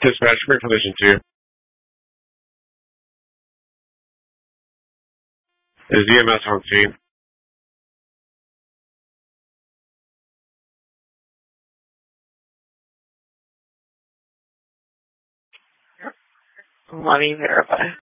Dispatch for collision 2. Is EMS on scene? Let me verify.